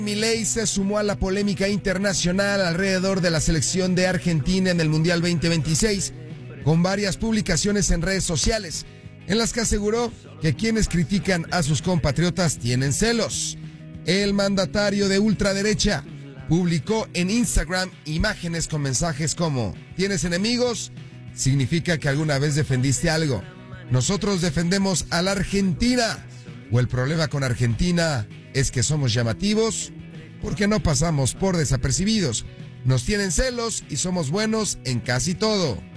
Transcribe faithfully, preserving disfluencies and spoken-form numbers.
Milei se sumó a la polémica internacional alrededor de la selección de Argentina en el Mundial veinte veintiséis, con varias publicaciones en redes sociales, en las que aseguró que quienes critican a sus compatriotas tienen celos. El mandatario de ultraderecha publicó en Instagram imágenes con mensajes como: ¿tienes enemigos? Significa que alguna vez defendiste algo. Nosotros defendemos a la Argentina. O el problema con Argentina es que somos llamativos porque no pasamos por desapercibidos. Nos tienen celos y somos buenos en casi todo.